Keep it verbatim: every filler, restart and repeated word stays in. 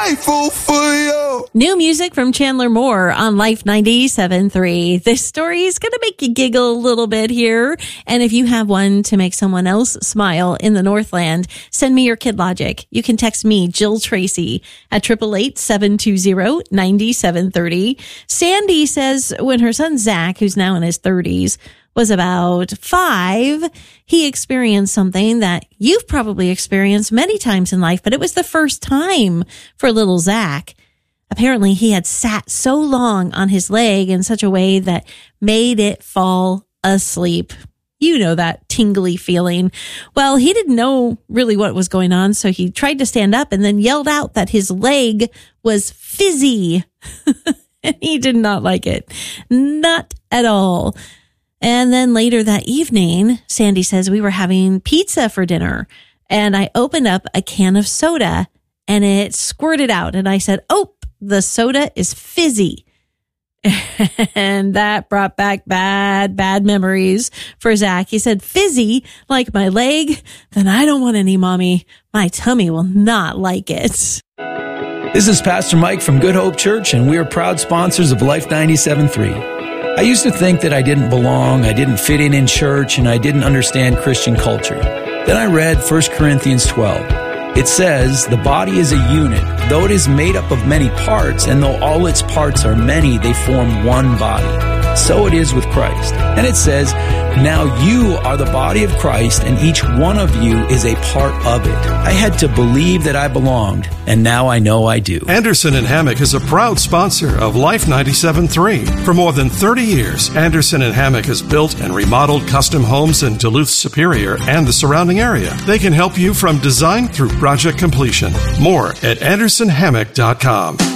grateful for you. New music from Chandler Moore on Life ninety-seven point three. This story is going to make you giggle a little bit here. And if you have one to make someone else smile in the Northland, send me your Kid Logic. You can text me, Jill Tracy, at eight eight eight, seven two zero, nine seven three zero. Sandy says when her son Zach, who's now in his thirties, was about five, he experienced something that you've probably experienced many times in life, but it was the first time for little Zach. Apparently, he had sat so long on his leg in such a way that made it fall asleep. You know that tingly feeling. Well, he didn't know really what was going on, so he tried to stand up and then yelled out that his leg was fizzy. And he did not like it. Not at all. And then later that evening, Sandy says we were having pizza for dinner, and I opened up a can of soda and it squirted out. And I said, oh, the soda is fizzy. And that brought back bad, bad memories for Zach. He said, fizzy, like my leg? Then I don't want any, Mommy. My tummy will not like it. This is Pastor Mike from Good Hope Church, and we are proud sponsors of Life ninety-seven point three. I used to think that I didn't belong, I didn't fit in in church, and I didn't understand Christian culture. Then I read First Corinthians twelve. It says, the body is a unit, though it is made up of many parts, and though all its parts are many, they form one body. So it is with Christ. And it says, now you are the body of Christ, and each one of you is a part of it. I had to believe that I belonged, and now I know I do. Anderson and Hammock is a proud sponsor of Life ninety-seven point three. For more than thirty years, Anderson and Hammock has built and remodeled custom homes in Duluth Superior and the surrounding area. They can help you from design through project completion. More at anderson hammock dot com.